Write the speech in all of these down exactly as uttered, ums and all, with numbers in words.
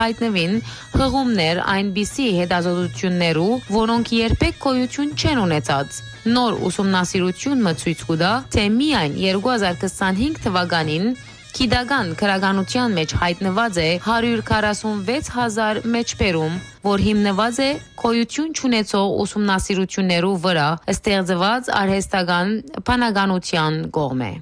հայտնվին հղումներ այնպիսի հետազոտություններու, որոնք երբեք գոյություն չեն ունեցած։ Նոր ուսումնասիրությունը ցույց կտա, թե միայն երկու հազար քսանհինգ թվականին գիտական քրագանության մեջ հայտնված է հարյուր քառասունվեց հազար մեջբերում, որ հիմնված է գոյություն չունեցող ուսումնասիրություններու վրա ստեղծված արհեստական բանականության կողմէ։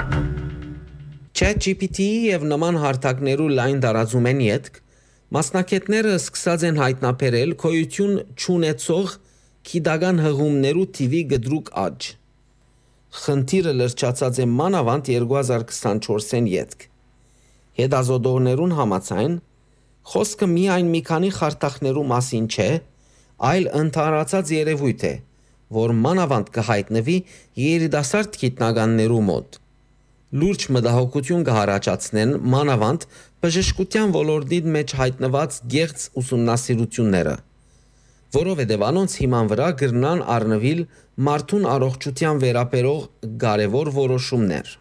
ChatGPT-ի եւ նման հարթակներու լայն տարածում են յետք, մասնակիցները սկսած են հայտնաբերել գոյություն չունեցող գիտական հղումներու թիվի գդրուկ աճ։ Խնդիրը լրջացած է մանավանդ երկու հազար քսանչորսին յետք։ Հետազոտողներուն համաձայն խոսքը միայն մի քանի խարթախներու մասին չէ, այլ ընդհանրացած երևույթ է, որ մանավանդ կհայտնվի երիտասարդ գիտնականներու մոտ։ Լուրջ մտահոգություն կհառաջացնեն մանավանդ բժշկության ոլորտի մեջ հայտնված գեղձ ուսումնասիրությունները, որովհետև անոնց հիման վրա կրնան առնվիլ մարդուն առողջության վերաբերող կարևոր որոշումներ։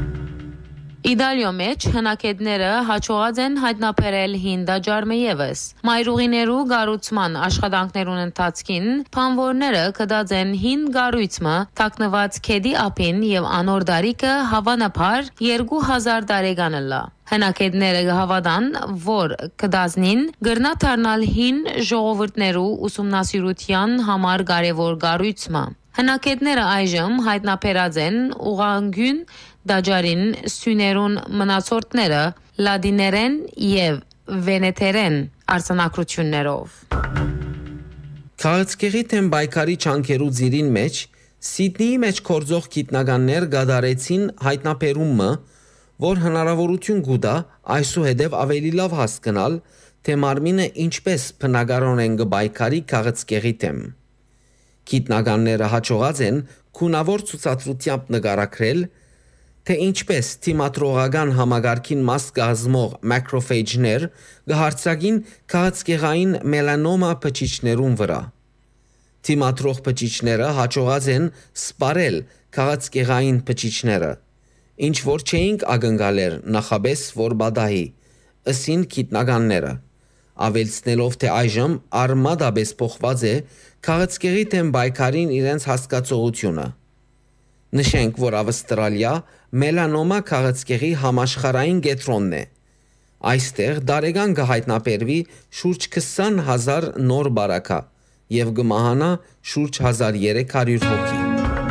Իտալիո մեջ հնակետները հաջողած են հայտնաբերել հին դաջարմը ևս։ Մայրուղիներու գառուցման աշխատանքներուն ընթացքին բանվորները գտած են հին կառույցը թաքնված քեդի ափին եւ անոր տարիքը հավանաբար երկու հազար տարեկան լա։ Հնակետները կհավատան, որ կդազնին գրնա դառնալ հին ժողովուրդներու ուսումնասիրության համար կարևոր կառույցը։ Հնակետները այժմ հայտնաբերած են ուղղանկյուն դաջարին սյուներուն մնացորդները լադիներեն եւ վենետերեն արձանագրություններով։ Քաղցկեղի թեմ բայկարի չանքերու ծիրին մեջ Սիդնեի մեջ կորձող գիտնականներ գադարեցին հայտնաբերումը, որ հնարավորություն կուտա այսուհետև ավելի լավ հասկանալ, թե մարմինը ինչպես բնակարարորեն կբայկարի քաղցկեղի թեմ։ Գիտնականները հաջողած են քունավոր ցուցադրությամբ նկարագրել, թե ինչպես թիմատրողական համագարքին մաս կազմող մակրոֆեյջներ կհարցակին քաղցկեղային մելանոմա բջիջներուն վրա։ Թիմատրող բջիջները հաջողած են սպարել քաղցկեղային բջիջները, ինչ որ չէինք ակնկալեր նախաբես որ բադահի, ըսին գիտնականները, ավելցնելով թե այժմ արմադաբես փոխված է քաղցկեղի թեմ բայկարին իրենց հասկացողությունը։ Նշենք, որ Ավստրալիա մելանոմա քաղցկեղի համաշխարհային կենտրոնն է։ Այստեղ դարեկան կհայտնաբերվի շուրջ քսան հազար նոր բարակա եւ կմահանա շուրջ հազար երեք հարյուր հոգի։